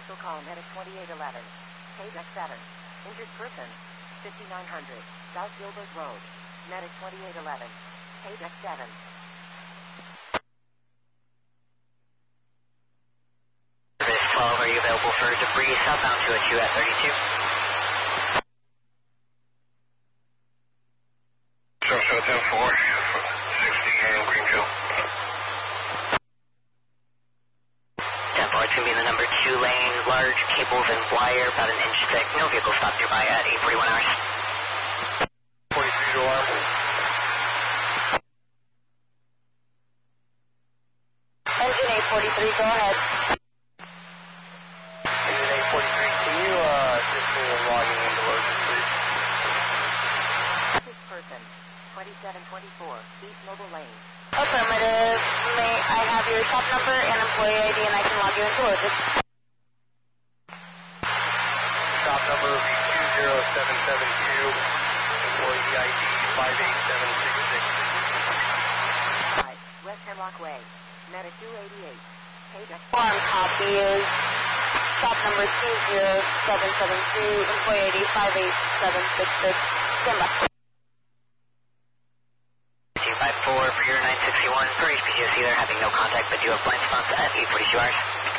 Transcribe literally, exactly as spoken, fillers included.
Universal call medic twenty-eight eleven. K D E C seven. Injured person. fifty-nine hundred. South Gilbert Road. Medic twenty-eight eleven. K D E C seven. Service twelve, are you available for debris southbound two oh two at thirty-two? So, so ten four, sixty here in Greenfield. ten four, it's going to be in the number two lane, large cables and wire, about an inch thick. No vehicle stopped nearby at eight forty-one hours. forty-three alarm. Engine eight forty-three, go ahead. Engine eight forty-three, can you uh, just do a logging into loads, please? Six person. twenty-seven twenty-four. East Mobile Lane. Affirmative. May I have your shop number and employee I D and I can log you into Lotus? Shop number will be two zero seven seven two. Employee I D five eight seven six six. five. West Hemlock Way. Medic two eighty-eight. K D E C. Form copy is shop number two zero seven seven two, employee I D five eight seven six six. Stand by. two five four for your nine sixty-one. For H P G S, they're having no contact, but you have blind spots at eight forty-two hours.